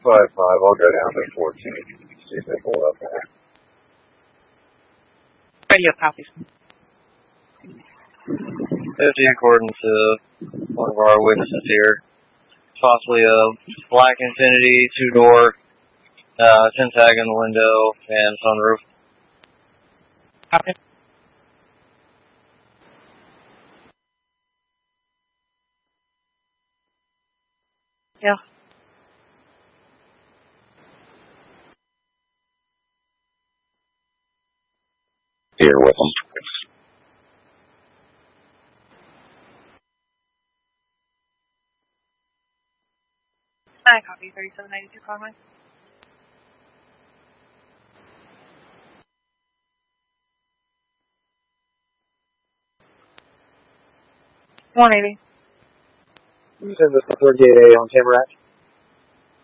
I'll go down to 14. See if they pull up there. Radio copies. 50 according to one of our witnesses here. Possibly a black Infiniti, 2-door, 10 tag in the window, and sunroof. Copy. Yeah. Here with them. I copy 3792 Conway. 180. You send this to 38A on Tamarack.